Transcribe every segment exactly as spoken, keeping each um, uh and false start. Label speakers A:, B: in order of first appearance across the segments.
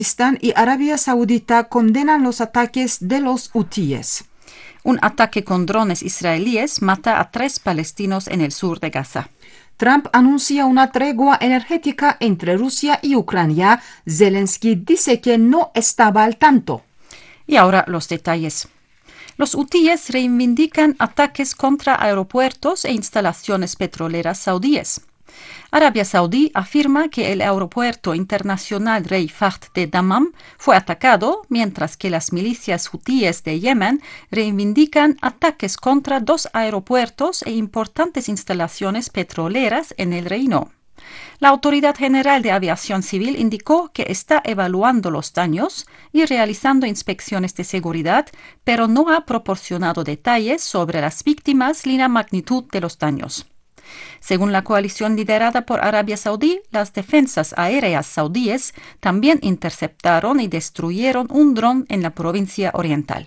A: Pakistán y Arabia Saudita condenan los ataques de los hutíes.
B: Un ataque con drones israelíes mata a tres palestinos en el sur de Gaza.
A: Trump anuncia una tregua energética entre Rusia y Ucrania. Zelensky dice que no estaba al tanto.
B: Y ahora los detalles. Los hutíes reivindican ataques contra aeropuertos e instalaciones petroleras saudíes. Arabia Saudí afirma que el aeropuerto internacional Rey Fahd de Dammam fue atacado, mientras que las milicias hutíes de Yemen reivindican ataques contra dos aeropuertos e importantes instalaciones petroleras en el reino. La Autoridad General de Aviación Civil indicó que está evaluando los daños y realizando inspecciones de seguridad, pero no ha proporcionado detalles sobre las víctimas ni la magnitud de los daños. Según la coalición liderada por Arabia Saudí, las defensas aéreas saudíes también interceptaron y destruyeron un dron en la provincia oriental.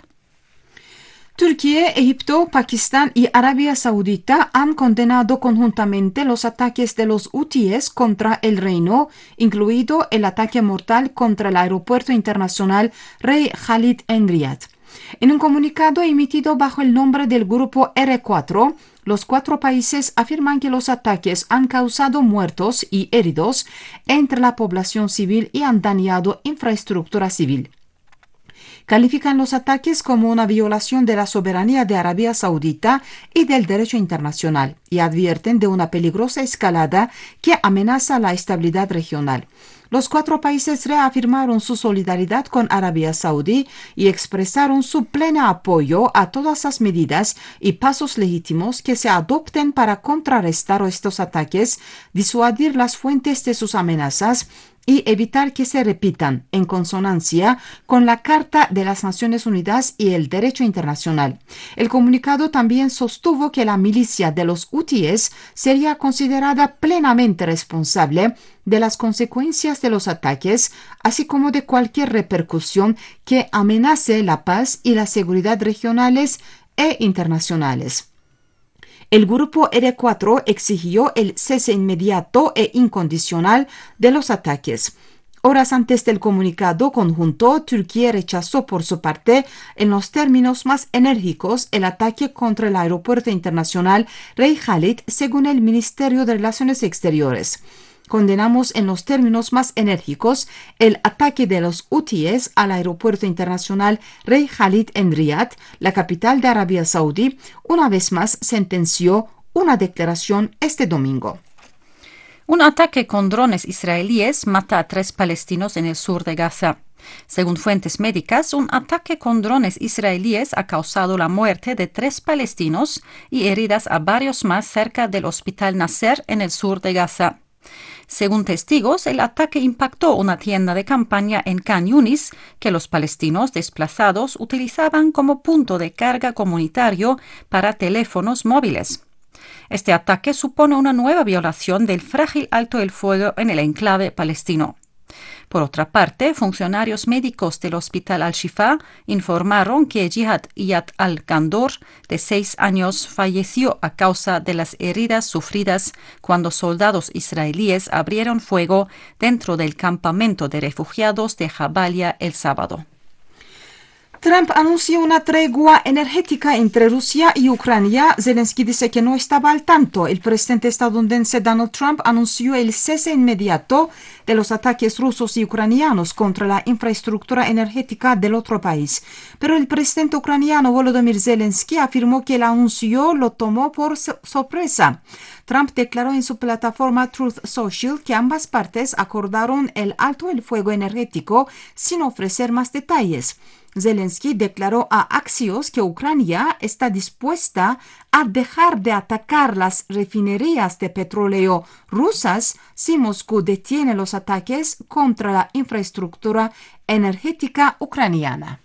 A: Turquía, Egipto, Pakistán y Arabia Saudita han condenado conjuntamente los ataques de los hutíes contra el reino, incluido el ataque mortal contra el aeropuerto internacional Rey Khalid en Riad. En un comunicado emitido bajo el nombre del Grupo R cuatro, los cuatro países afirman que los ataques han causado muertos y heridos entre la población civil y han dañado infraestructura civil. Califican los ataques como una violación de la soberanía de Arabia Saudita y del derecho internacional y advierten de una peligrosa escalada que amenaza la estabilidad regional. Los cuatro países reafirmaron su solidaridad con Arabia Saudí y expresaron su pleno apoyo a todas las medidas y pasos legítimos que se adopten para contrarrestar estos ataques, disuadir las fuentes de sus amenazas y evitar que se repitan en consonancia con la Carta de las Naciones Unidas y el derecho internacional. El comunicado también sostuvo que la milicia de los hutíes sería considerada plenamente responsable de las consecuencias de los ataques, así como de cualquier repercusión que amenace la paz y la seguridad regionales e internacionales. El Grupo R cuatro exigió el cese inmediato e incondicional de los ataques. Horas antes del comunicado conjunto, Turquía rechazó por su parte, en los términos más enérgicos, el ataque contra el aeropuerto internacional Rey Khalid, según el Ministerio de Relaciones Exteriores. Condenamos en los términos más enérgicos el ataque de los hutíes al aeropuerto internacional Rey Khalid en Riad, la capital de Arabia Saudí, una vez más sentenció una declaración este domingo.
B: Un ataque con drones israelíes mata a tres palestinos en el sur de Gaza. Según fuentes médicas, un ataque con drones israelíes ha causado la muerte de tres palestinos y heridas a varios más cerca del Hospital Nasser en el sur de Gaza. Según testigos, el ataque impactó una tienda de campaña en Khan Yunis que los palestinos desplazados utilizaban como punto de carga comunitario para teléfonos móviles. Este ataque supone una nueva violación del frágil alto el fuego en el enclave palestino. Por otra parte, funcionarios médicos del Hospital Al-Shifa informaron que Jihad Iyad al-Gandor, de seis años, falleció a causa de las heridas sufridas cuando soldados israelíes abrieron fuego dentro del campamento de refugiados de Jabalia el sábado.
A: Trump anunció una tregua energética entre Rusia y Ucrania. Zelensky dice que no estaba al tanto. El presidente estadounidense Donald Trump anunció el cese inmediato de los ataques rusos y ucranianos contra la infraestructura energética del otro país. Pero el presidente ucraniano Volodymyr Zelensky afirmó que el anuncio lo tomó por sorpresa. Trump declaró en su plataforma Truth Social que ambas partes acordaron el alto el fuego energético sin ofrecer más detalles. Zelensky declaró a Axios que Ucrania está dispuesta a dejar de atacar las refinerías de petróleo rusas si Moscú detiene los ataques contra la infraestructura energética ucraniana.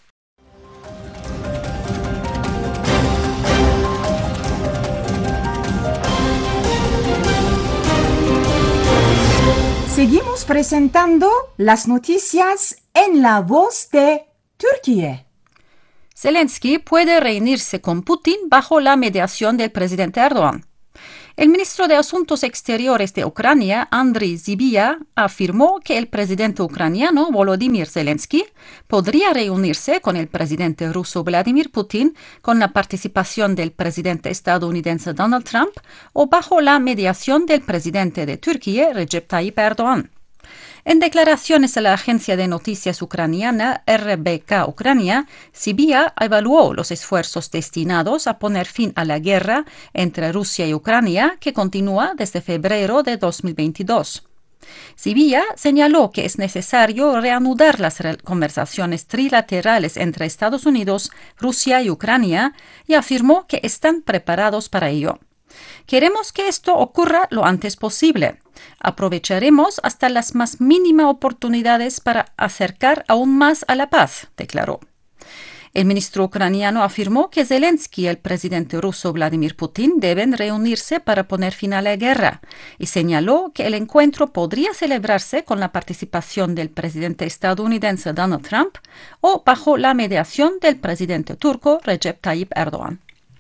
A: Seguimos presentando las noticias en la voz de Turquía.
B: Zelensky puede reunirse con Putin bajo la mediación del presidente Erdogan. El ministro de Asuntos Exteriores de Ucrania, Andriy Sybiha, afirmó que el presidente ucraniano Volodymyr Zelensky podría reunirse con el presidente ruso Vladimir Putin con la participación del presidente estadounidense Donald Trump o bajo la mediación del presidente de Turquía, Recep Tayyip Erdogan. En declaraciones a la agencia de noticias ucraniana R B K Ucrania, Sybiha evaluó los esfuerzos destinados a poner fin a la guerra entre Rusia y Ucrania, que continúa desde febrero de dos mil veintidós. Sybiha señaló que es necesario reanudar las conversaciones trilaterales entre Estados Unidos, Rusia y Ucrania y afirmó que están preparados para ello. Queremos que esto ocurra lo antes posible. Aprovecharemos hasta las más mínimas oportunidades para acercar aún más a la paz, declaró. El ministro ucraniano afirmó que Zelensky y el presidente ruso Vladimir Putin deben reunirse para poner fin a la guerra y señaló que el encuentro podría celebrarse con la participación del presidente estadounidense Donald Trump o bajo la mediación del presidente turco Recep Tayyip Erdogan.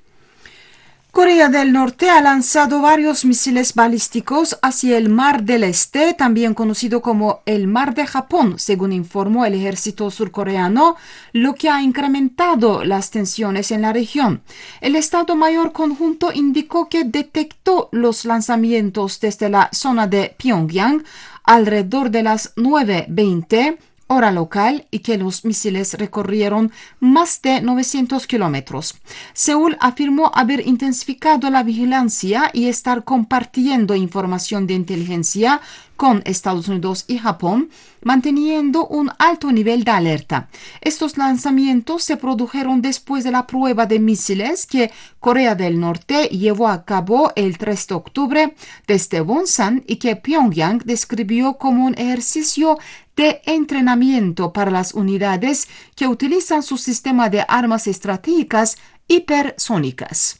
A: Corea del Norte ha lanzado varios misiles balísticos hacia el Mar del Este, también conocido como el Mar de Japón, según informó el ejército surcoreano, lo que ha incrementado las tensiones en la región. El Estado Mayor Conjunto indicó que detectó los lanzamientos desde la zona de Pyongyang alrededor de las nueve veinte hora local y que los misiles recorrieron más de novecientos kilómetros. Seúl afirmó haber intensificado la vigilancia y estar compartiendo información de inteligencia con Estados Unidos y Japón, manteniendo un alto nivel de alerta. Estos lanzamientos se produjeron después de la prueba de misiles que Corea del Norte llevó a cabo el tres de octubre desde Wonsan y que Pyongyang describió como un ejercicio de entrenamiento para las unidades que utilizan su sistema de armas estratégicas hipersónicas.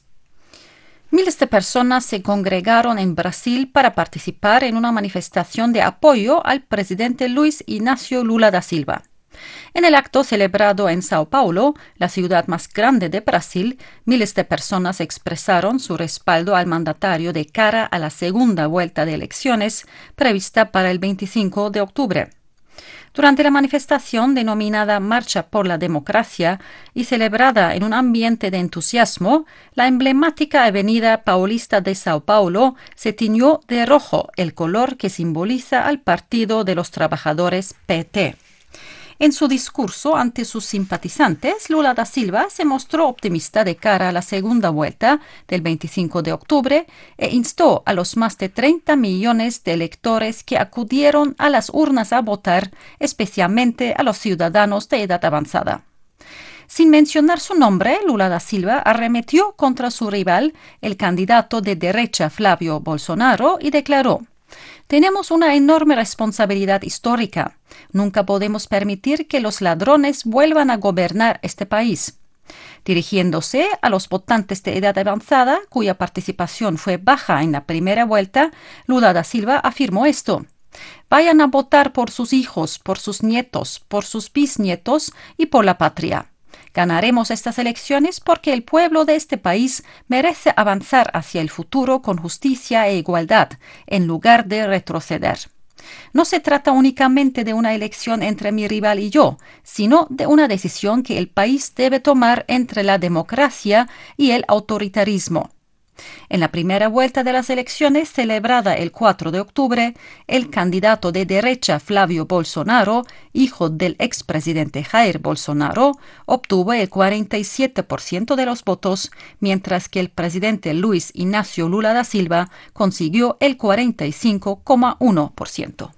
B: Miles de personas se congregaron en Brasil para participar en una manifestación de apoyo al presidente Luiz Inácio Lula da Silva. En el acto celebrado en Sao Paulo, la ciudad más grande de Brasil, miles de personas expresaron su respaldo al mandatario de cara a la segunda vuelta de elecciones prevista para el veinticinco de octubre. Durante la manifestación denominada Marcha por la Democracia y celebrada en un ambiente de entusiasmo, la emblemática avenida Paulista de Sao Paulo se tiñó de rojo, el color que simboliza al Partido de los Trabajadores P T. En su discurso ante sus simpatizantes, Lula da Silva se mostró optimista de cara a la segunda vuelta del veinticinco de octubre e instó a los más de treinta millones de electores que acudieron a las urnas a votar, especialmente a los ciudadanos de edad avanzada. Sin mencionar su nombre, Lula da Silva arremetió contra su rival, el candidato de derecha Flavio Bolsonaro, y declaró: «Tenemos una enorme responsabilidad histórica. Nunca podemos permitir que los ladrones vuelvan a gobernar este país». Dirigiéndose a los votantes de edad avanzada, cuya participación fue baja en la primera vuelta, Lula da Silva afirmó esto: «Vayan a votar por sus hijos, por sus nietos, por sus bisnietos y por la patria. Ganaremos estas elecciones porque el pueblo de este país merece avanzar hacia el futuro con justicia e igualdad, en lugar de retroceder. No se trata únicamente de una elección entre mi rival y yo, sino de una decisión que el país debe tomar entre la democracia y el autoritarismo». En la primera vuelta de las elecciones, celebrada el cuatro de octubre, el candidato de derecha Flavio Bolsonaro, hijo del expresidente Jair Bolsonaro, obtuvo el cuarenta y siete por ciento de los votos, mientras que el presidente Luiz Inácio Lula da Silva consiguió el cuarenta y cinco coma uno por ciento.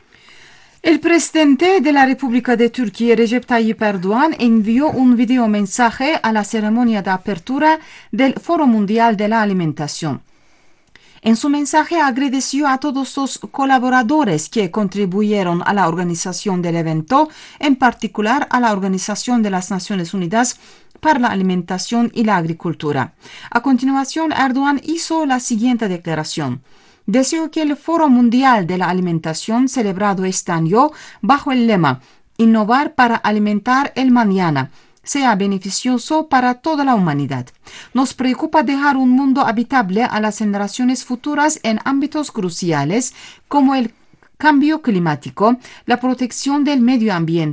A: El presidente de la República de Turquía, Recep Tayyip Erdogan, envió un videomensaje a la ceremonia de apertura del Foro Mundial de la Alimentación. En su mensaje agradeció a todos los colaboradores que contribuyeron a la organización del evento, en particular a la Organización de las Naciones Unidas para la Alimentación y la Agricultura. A continuación, Erdogan hizo la siguiente declaración: «Deseo que el Foro Mundial de la Alimentación, celebrado este año bajo el lema Innovar para alimentar el mañana, sea beneficioso para toda la humanidad. Nos preocupa dejar un mundo habitable a las generaciones futuras en ámbitos cruciales como el cambio climático, la protección del medio ambiente,